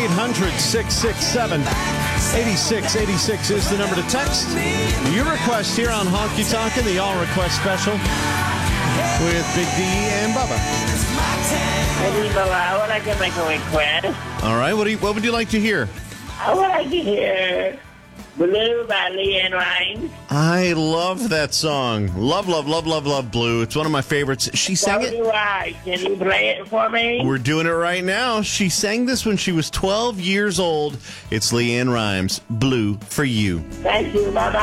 1-800-667-8686 is the number to text. Your request here on Honky Tonkin', the All Request Special with Big D and Bubba. Hey, Bubba, I would like to make a request. All right, what would you like to hear? I would like to hear Blue by LeAnn Rimes. I love that song. Love, love, love, love, love Blue. It's one of my favorites. She sang it. So do I. Can you play it for me? We're doing it right now. She sang this when she was 12 years old. It's LeAnn Rimes, Blue for You. Thank you. Bye-bye.